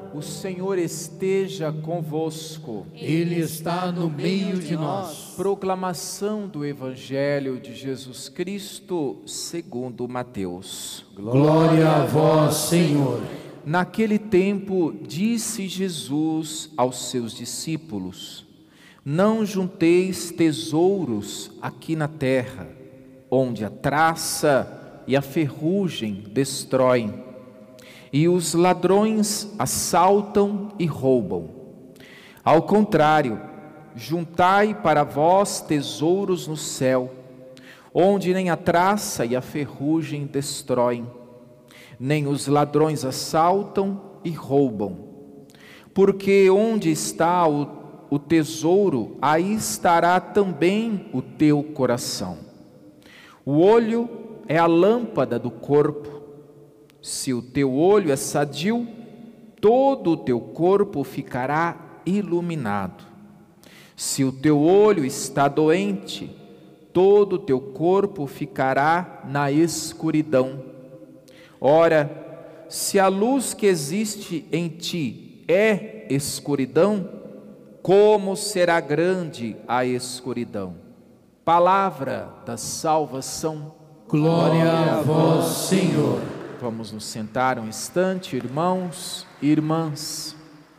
O Senhor esteja convosco. Ele está no meio de nós. Proclamação do Evangelho de Jesus Cristo segundo Mateus. Glória a vós, Senhor. Naquele tempo disse Jesus aos seus discípulos: Não junteis tesouros aqui na terra, onde a traça e a ferrugem destroem, e os ladrões assaltam e roubam. Ao contrário, juntai para vós tesouros no céu, onde nem a traça e a ferrugem destroem, nem os ladrões assaltam e roubam. Porque onde está o tesouro, aí estará também o teu coração. O olho é a lâmpada do corpo. Se o teu olho é sadio, todo o teu corpo ficará iluminado. Se o teu olho está doente, todo o teu corpo ficará na escuridão. Ora, se a luz que existe em ti é escuridão, como será grande a escuridão? Palavra da salvação. Glória a vós, Senhor. Vamos nos sentar um instante, irmãos e irmãs.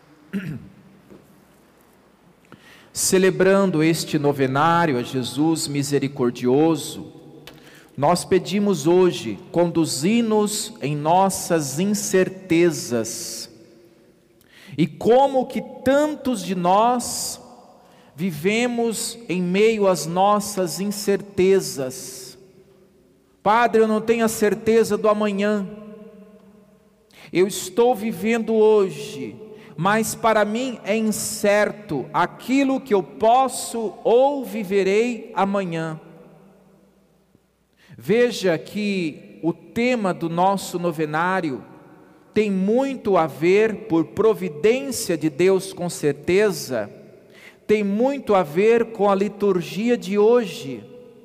Celebrando este novenário a Jesus misericordioso, nós pedimos hoje: conduzi-nos em nossas incertezas. E como que tantos de nós vivemos em meio às nossas incertezas. Padre, eu não tenho a certeza do amanhã. Eu estou vivendo hoje, mas para mim é incerto aquilo que eu posso ou viverei amanhã. Veja que o tema do nosso novenário tem muito a ver, por providência de Deus com certeza, tem muito a ver com a liturgia de hoje.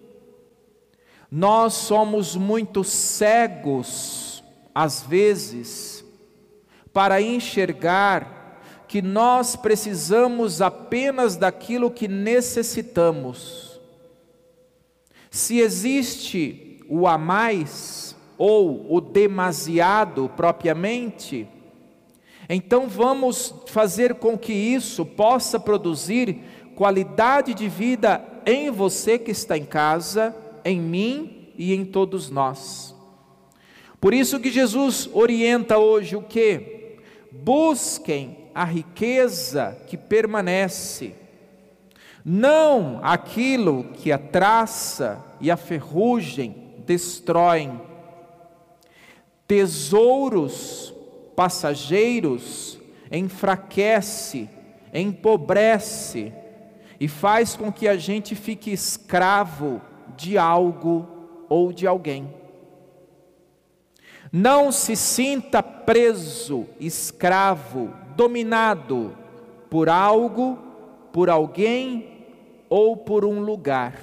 Nós somos muito cegos, às vezes, para enxergar que nós precisamos apenas daquilo que necessitamos. Se existe o a mais, ou o demasiado propriamente, então vamos fazer com que isso possa produzir qualidade de vida em você que está em casa, em mim e em todos nós. Por isso que Jesus orienta hoje o quê? Busquem a riqueza que permanece, não aquilo que a traça e a ferrugem destroem. Tesouros passageiros enfraquece, empobrece e faz com que a gente fique escravo de algo ou de alguém. Não se sinta preso, escravo, dominado por algo, por alguém ou por um lugar.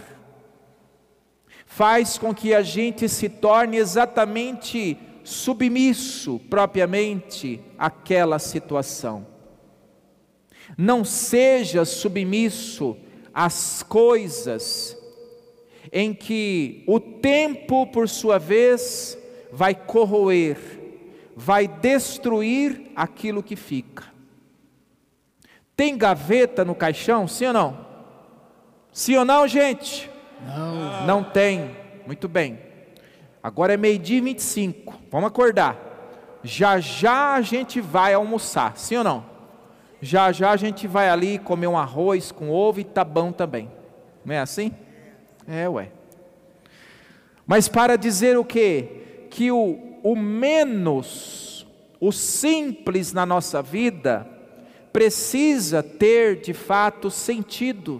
Faz com que a gente se torne exatamente submisso propriamente àquela situação. Não seja submisso às coisas em que o tempo, por sua vez, vai corroer, vai destruir aquilo que fica. Tem gaveta no caixão, sim ou não? Sim ou não, gente? Não. Não tem. Muito bem. Agora é 12h25, vamos acordar. Já já a gente vai almoçar, sim ou não? Já já a gente vai ali comer um arroz com ovo e tá bom também. Não é assim? É, ué. Mas para dizer o quê? Que o menos, o simples na nossa vida, precisa ter de fato sentido.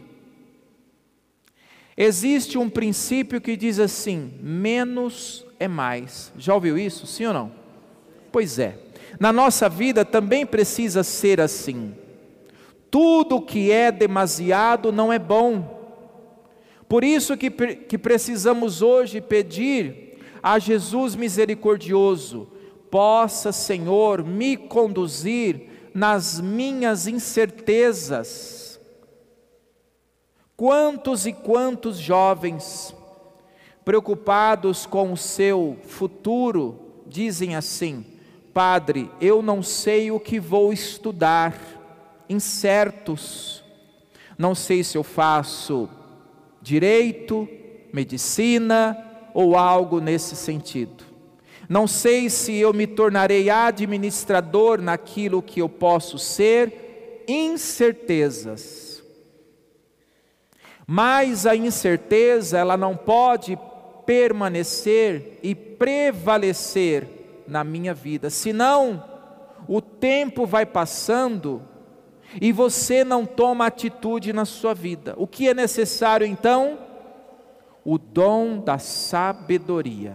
Existe um princípio que diz assim: menos é mais. Já ouviu isso, sim ou não? Pois é, na nossa vida também precisa ser assim. Tudo que é demasiado não é bom. Por isso que precisamos hoje pedir a Jesus misericordioso: possa, Senhor, me conduzir nas minhas incertezas. Quantos e quantos jovens, preocupados com o seu futuro, dizem assim: Padre, eu não sei o que vou estudar, incertos, não sei se eu faço direito, medicina ou algo nesse sentido. Não sei se eu me tornarei administrador naquilo que eu posso ser, incertezas. Mas a incerteza, ela não pode permanecer e prevalecer na minha vida, senão o tempo vai passando e você não toma atitude na sua vida. O que é necessário então? O dom da sabedoria.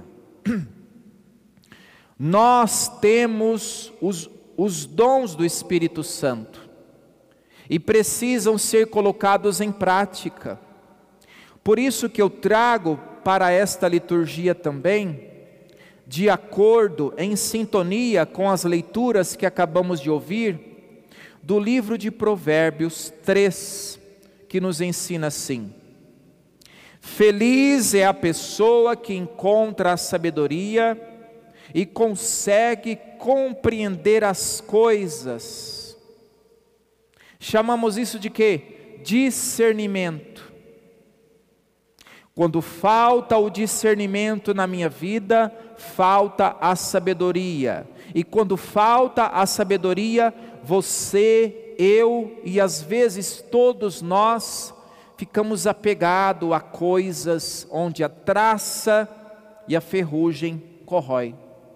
Nós temos os dons do Espírito Santo e precisam ser colocados em prática. Por isso que eu trago para esta liturgia também, de acordo, em sintonia com as leituras que acabamos de ouvir, do livro de Provérbios 3, que nos ensina assim: feliz é a pessoa que encontra a sabedoria e consegue compreender as coisas. Chamamos isso de quê? Discernimento. Quando falta o discernimento na minha vida, falta a sabedoria. E quando falta a sabedoria, você, eu e às vezes todos nós ficamos apegados a coisas onde a traça e a ferrugem corrói.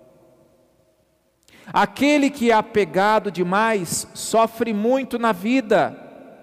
Aquele que é apegado demais sofre muito na vida.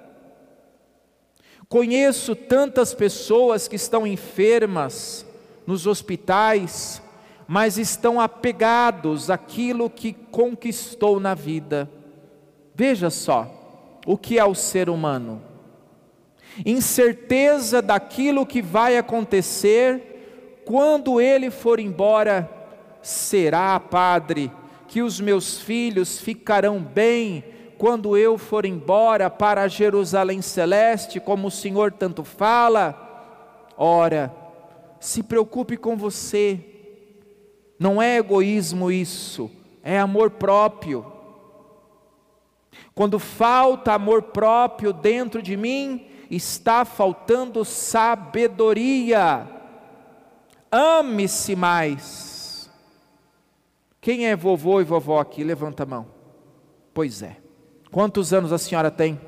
Conheço tantas pessoas que estão enfermas nos hospitais, mas estão apegados àquilo que conquistou na vida. Veja só o que é o ser humano: incerteza daquilo que vai acontecer quando ele for embora. Será, Padre, que os meus filhos ficarão bem quando eu for embora para Jerusalém Celeste, como o Senhor tanto fala? Ora, se preocupe com você. Não é egoísmo isso, é amor próprio. Quando falta amor próprio dentro de mim, está faltando sabedoria. Ame-se mais. Quem é vovô e vovó aqui? Levanta a mão. Pois é. Quantos anos a senhora tem?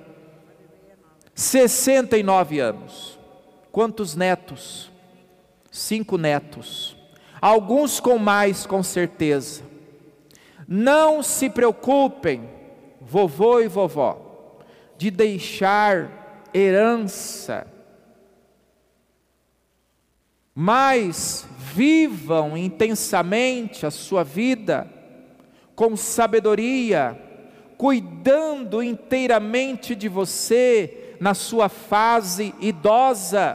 69 anos. Quantos netos? 5 netos. Alguns com mais, com certeza. Não se preocupem, vovô e vovó, de deixar herança, mas vivam intensamente a sua vida com sabedoria, cuidando inteiramente de você na sua fase idosa.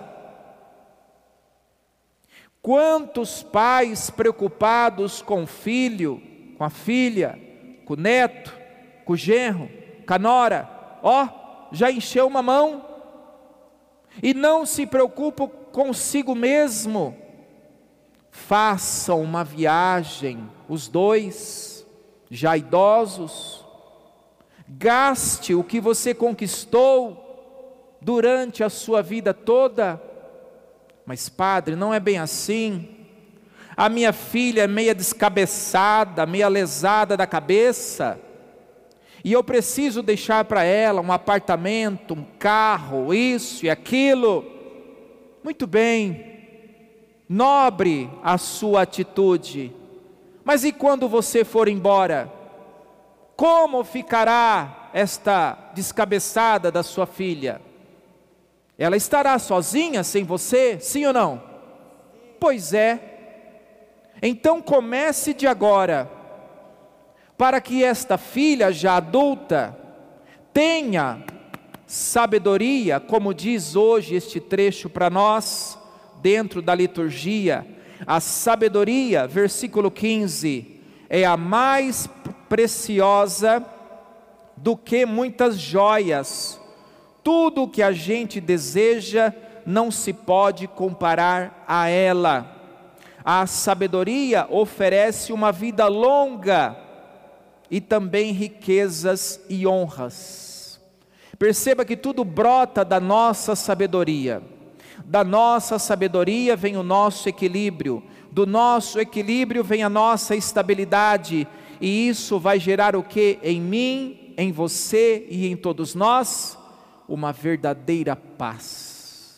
Quantos pais preocupados com o filho, com a filha, com o neto, com o genro, com a nora, já encheu uma mão, e não se preocupam consigo mesmo. Façam uma viagem, os dois, já idosos, gaste o que você conquistou durante a sua vida toda. Mas padre, não é bem assim. A minha filha é meia descabeçada, meia lesada da cabeça, e eu preciso deixar para ela um apartamento, um carro, isso e aquilo. Muito bem, nobre a sua atitude, mas e quando você for embora? Como ficará esta descabeçada da sua filha? Ela estará sozinha sem você, sim ou não? Pois é. Então comece de agora, para que esta filha já adulta tenha sabedoria, como diz hoje este trecho para nós, dentro da liturgia. A sabedoria, versículo 15, é a mais preciosa do que muitas joias. Tudo o que a gente deseja não se pode comparar a ela. A sabedoria oferece uma vida longa e também riquezas e honras. Perceba que tudo brota da nossa sabedoria. Da nossa sabedoria vem o nosso equilíbrio. Do nosso equilíbrio vem a nossa estabilidade. E isso vai gerar o que? Em mim, em você e em todos nós? Uma verdadeira paz.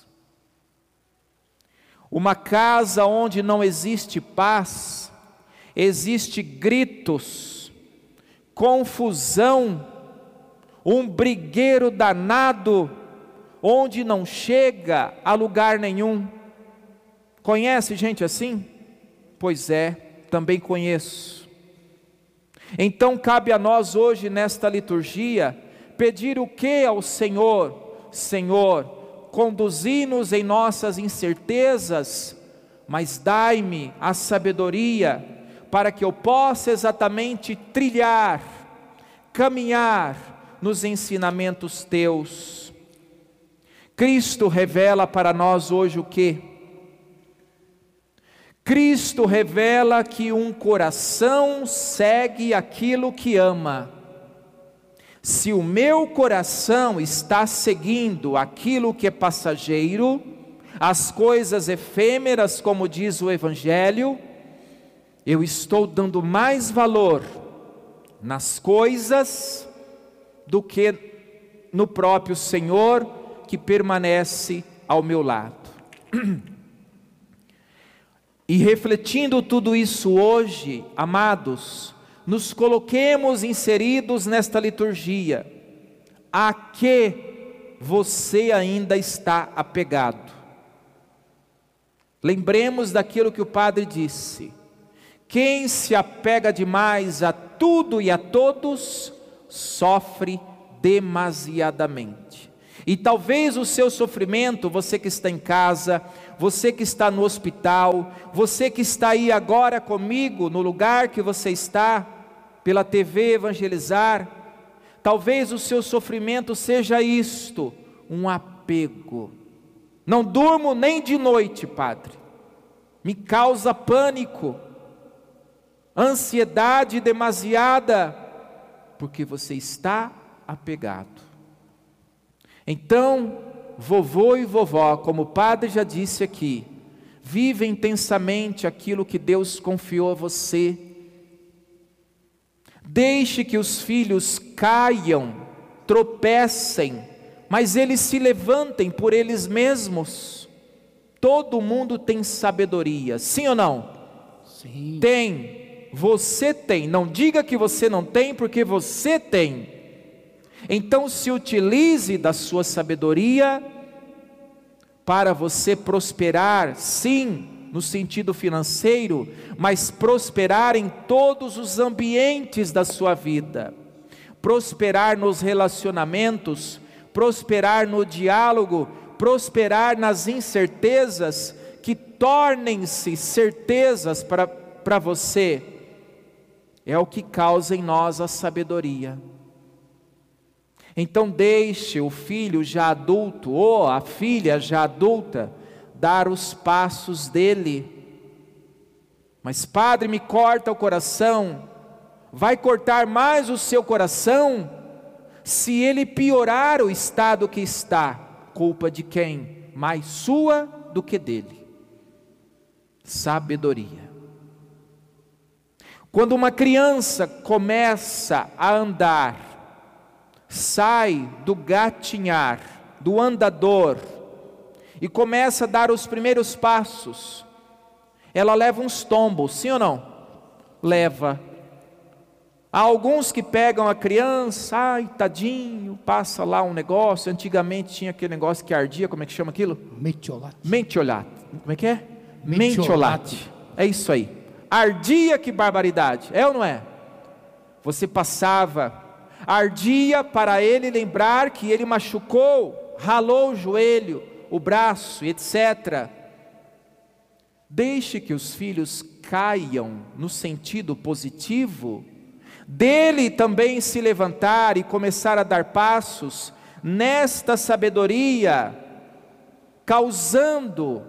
Uma casa onde não existe paz, existe gritos, confusão, um brigueiro danado, onde não chega a lugar nenhum. Conhece gente assim? Pois é, também conheço. Então cabe a nós hoje nesta liturgia, pedir o que ao Senhor? Senhor, conduzi-nos em nossas incertezas, mas dai-me a sabedoria, para que eu possa exatamente trilhar, caminhar nos ensinamentos teus. Cristo revela para nós hoje o que? Cristo revela que um coração segue aquilo que ama. Se o meu coração está seguindo aquilo que é passageiro, as coisas efêmeras, como diz o Evangelho, eu estou dando mais valor nas coisas do que no próprio Senhor que permanece ao meu lado. E refletindo tudo isso hoje, amados, nos coloquemos inseridos nesta liturgia. A que você ainda está apegado? Lembremos daquilo que o padre disse: quem se apega demais a tudo e a todos, sofre demasiadamente. E talvez o seu sofrimento, você que está em casa, você que está no hospital, você que está aí agora comigo, no lugar que você está, pela TV Evangelizar, talvez o seu sofrimento seja isto, um apego. Não durmo nem de noite, padre, me causa pânico, ansiedade demasiada, porque você está apegado. Então, vovô e vovó, como o padre já disse aqui, vive intensamente aquilo que Deus confiou a você. Deixe que os filhos caiam, tropecem, mas eles se levantem por eles mesmos. Todo mundo tem sabedoria, sim ou não? Sim. Tem, você tem. Não diga que você não tem, porque você tem. Então se utilize da sua sabedoria para você prosperar, sim, no sentido financeiro, mas prosperar em todos os ambientes da sua vida, prosperar nos relacionamentos, prosperar no diálogo, prosperar nas incertezas, que tornem-se certezas para você, é o que causa em nós a sabedoria. Então deixe o filho já adulto, ou a filha já adulta, dar os passos dele. Mas padre, me corta o coração. Vai cortar mais o seu coração, se ele piorar o estado que está. Culpa de quem? Mais sua do que dele. Sabedoria. Quando uma criança começa a andar, sai do gatinhar, do andador, e começa a dar os primeiros passos, ela leva uns tombos, sim ou não? Leva. Há alguns que pegam a criança, ai tadinho, passa lá um negócio. Antigamente tinha aquele negócio que ardia, como é que chama aquilo? Metiolate. Mentiolate. Como é que é? Mentiolate. É isso aí. Ardia, que barbaridade, é ou não é? Você passava, ardia para ele lembrar que ele machucou, ralou o joelho, o braço, etc. Deixe que os filhos caiam no sentido positivo. dele também se levantar e começar a dar passos nesta sabedoria, causando,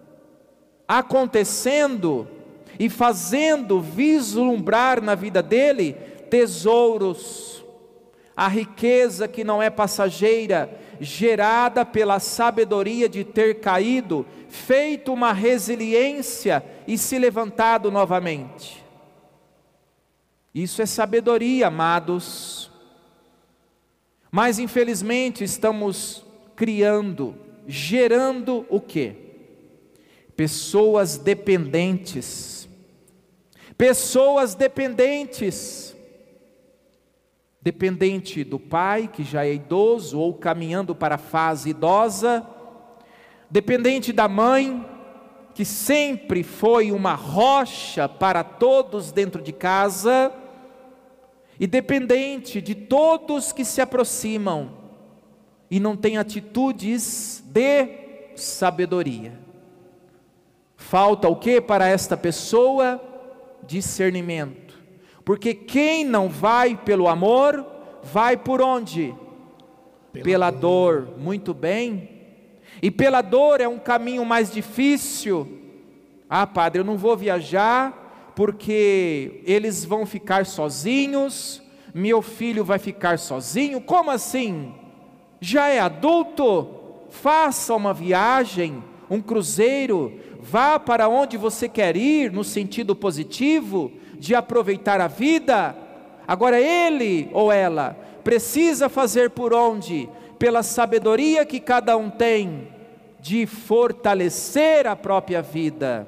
acontecendo e fazendo vislumbrar na vida dele tesouros, a riqueza que não é passageira, gerada pela sabedoria de ter caído, feito uma resiliência e se levantado novamente. Isso é sabedoria, amados. Mas infelizmente estamos criando, gerando o quê? Pessoas dependentes. Pessoas dependentes. Dependente do pai, que já é idoso ou caminhando para a fase idosa. Dependente da mãe, que sempre foi uma rocha para todos dentro de casa. E dependente de todos que se aproximam e não tem atitudes de sabedoria. Falta o que para esta pessoa? Discernimento. Porque quem não vai pelo amor, vai por onde? Pela dor. Muito bem. E pela dor é um caminho mais difícil. Ah, padre, eu não vou viajar porque eles vão ficar sozinhos, meu filho vai ficar sozinho. Como assim? Já é adulto? Faça uma viagem, um cruzeiro, vá para onde você quer ir, no sentido positivo, de aproveitar a vida. Agora ele ou ela precisa fazer por onde? Pela sabedoria que cada um tem, de fortalecer a própria vida.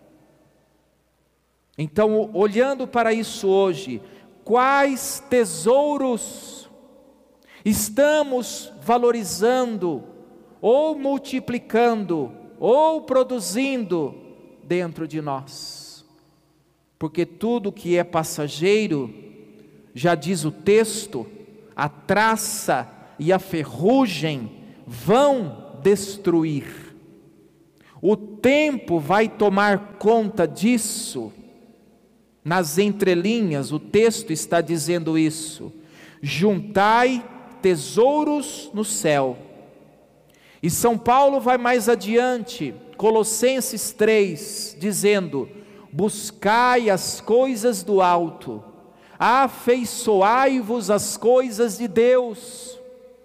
Então, olhando para isso hoje, quais tesouros estamos valorizando, ou multiplicando, ou produzindo dentro de nós? Porque tudo que é passageiro, já diz o texto, a traça e a ferrugem vão destruir. O tempo vai tomar conta disso. Nas entrelinhas, o texto está dizendo isso: juntai tesouros no céu. E São Paulo vai mais adiante, Colossenses 3, dizendo: buscai as coisas do alto, afeiçoai-vos às coisas de Deus.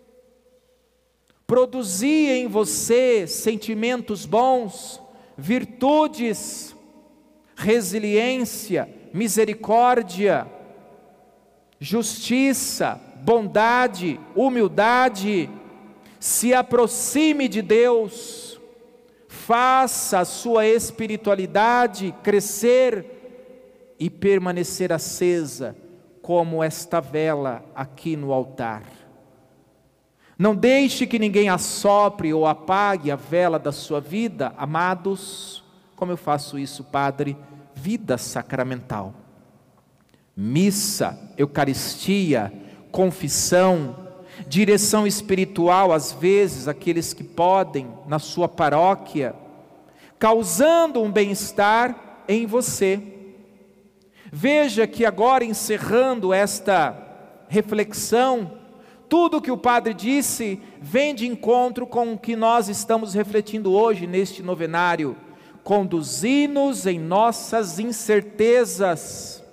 Produzi em você sentimentos bons, virtudes, resiliência, misericórdia, justiça, bondade, humildade. Se aproxime de Deus, faça a sua espiritualidade crescer e permanecer acesa, como esta vela aqui no altar. Não deixe que ninguém assopre ou apague a vela da sua vida, amados. Como eu faço isso, padre? Vida sacramental, missa, eucaristia, confissão, direção espiritual, às vezes, aqueles que podem, na sua paróquia, causando um bem-estar em você. Veja que agora, encerrando esta reflexão, tudo que o padre disse vem de encontro com o que nós estamos refletindo hoje neste novenário. Conduzi-nos em nossas incertezas.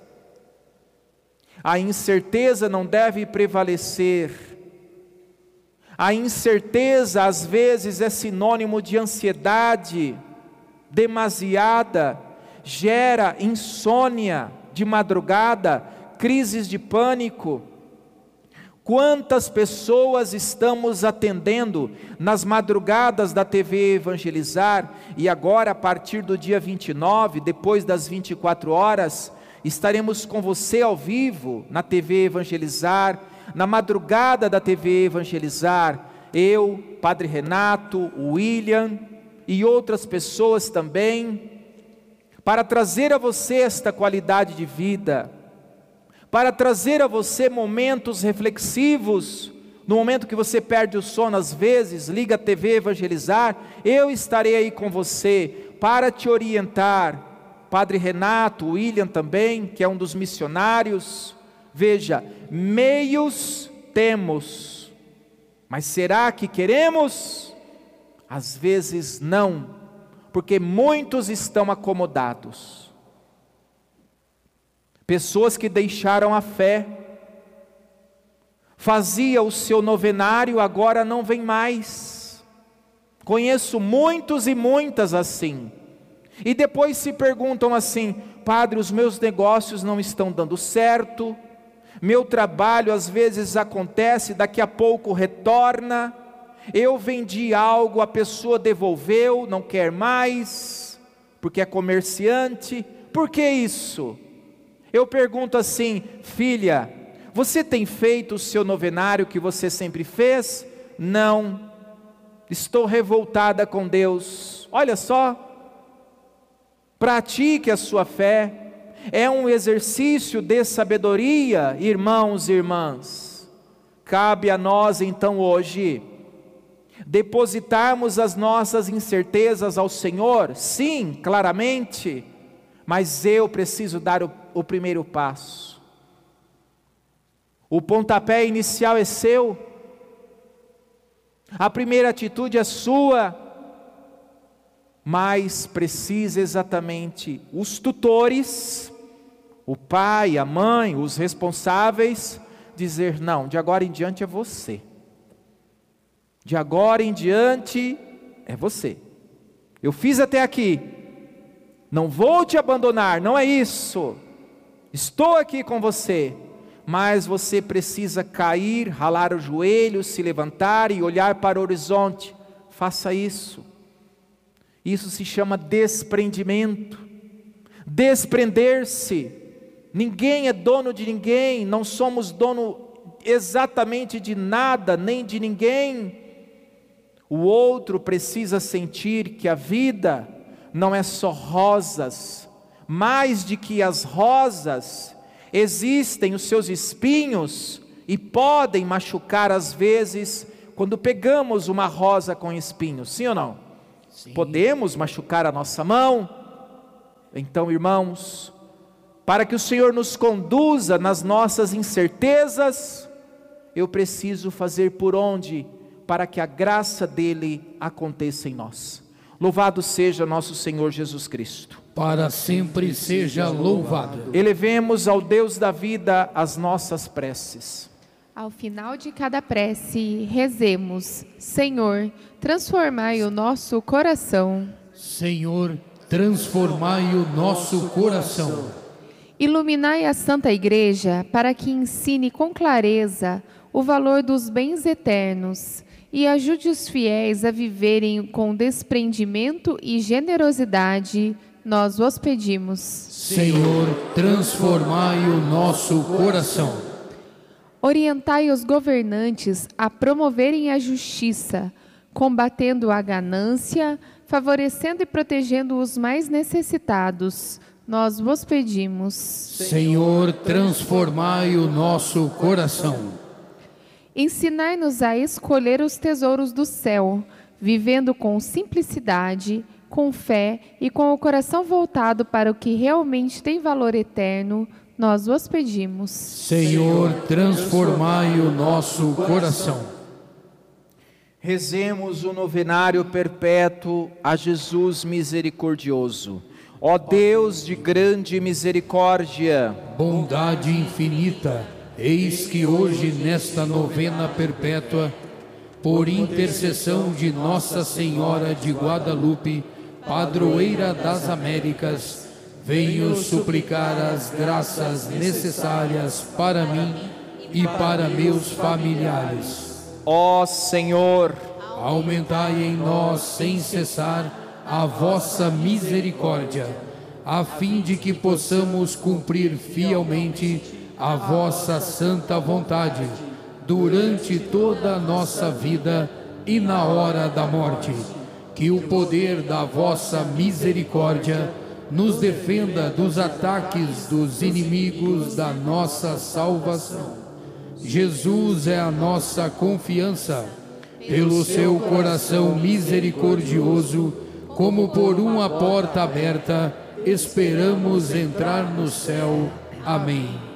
A incerteza não deve prevalecer. A incerteza às vezes é sinônimo de ansiedade demasiada, gera insônia de madrugada, crises de pânico. Quantas pessoas estamos atendendo nas madrugadas da TV Evangelizar, e agora a partir do dia 29, depois das 24 horas, estaremos com você ao vivo na TV Evangelizar, na madrugada da TV Evangelizar, eu, Padre Renato, o William e outras pessoas também, para trazer a você esta qualidade de vida, para trazer a você momentos reflexivos. No momento que você perde o sono, às vezes, liga a TV Evangelizar, eu estarei aí com você, para te orientar. Padre Renato, William também, que é um dos missionários, Veja, meios temos, mas será que queremos? Às vezes não, porque muitos estão acomodados. Pessoas que deixaram a fé, fazia o seu novenário, agora não vem mais. Conheço muitos e muitas assim. E depois se perguntam assim: padre, os meus negócios não estão dando certo, meu trabalho às vezes acontece, daqui a pouco retorna, eu vendi algo, a pessoa devolveu, não quer mais, porque é comerciante. Por que isso? Eu pergunto assim: filha, você tem feito o seu novenário que você sempre fez? Não, estou revoltada com Deus. Olha só, pratique a sua fé, é um exercício de sabedoria, irmãos e irmãs. Cabe a nós então hoje depositarmos as nossas incertezas ao Senhor, sim, claramente, mas eu preciso dar o primeiro passo. O pontapé inicial é seu, a primeira atitude é sua, mas precisa exatamente os tutores, o pai, a mãe, os responsáveis, dizer: não, de agora em diante é você, de agora em diante é você, eu fiz até aqui, não vou te abandonar, não é isso, estou aqui com você, mas você precisa cair, ralar o joelho, se levantar e olhar para o horizonte. Faça isso. Isso se chama desprendimento, desprender-se. Ninguém é dono de ninguém, não somos dono exatamente de nada, nem de ninguém. O outro precisa sentir que a vida não é só rosas, mais de que as rosas, existem os seus espinhos e podem machucar às vezes, quando pegamos uma rosa com espinhos, sim ou não? Sim. Podemos machucar a nossa mão. Então, irmãos, para que o Senhor nos conduza nas nossas incertezas, eu preciso fazer por onde? Para que a graça dele aconteça em nós. Louvado seja nosso Senhor Jesus Cristo. Para sempre seja louvado. Elevemos ao Deus da vida as nossas preces. Ao final de cada prece, rezemos: Senhor, transformai o nosso coração. Senhor, transformai o nosso coração. Iluminai a Santa Igreja para que ensine com clareza o valor dos bens eternos e ajude os fiéis a viverem com desprendimento e generosidade. Nós vos pedimos. Senhor, transformai o nosso coração. Orientai os governantes a promoverem a justiça, combatendo a ganância, favorecendo e protegendo os mais necessitados. Nós vos pedimos. Senhor, transformai o nosso coração. Ensinai-nos a escolher os tesouros do céu, vivendo com simplicidade, com fé e com o coração voltado para o que realmente tem valor eterno. Nós vos pedimos. Senhor, transformai o nosso coração. Rezemos o novenário perpétuo a Jesus misericordioso. Ó Deus de grande misericórdia, bondade infinita, eis que hoje nesta novena perpétua, por intercessão de Nossa Senhora de Guadalupe, padroeira das Américas, venho suplicar as graças necessárias para mim e para meus familiares. Ó Senhor, aumentai em nós sem cessar a vossa misericórdia, a fim de que possamos cumprir fielmente a vossa santa vontade, durante toda a nossa vida e na hora da morte. Que o poder da vossa misericórdia nos defenda dos ataques dos inimigos da nossa salvação. Jesus é a nossa confiança. Pelo seu coração misericordioso, como por uma porta aberta, esperamos entrar no céu. Amém.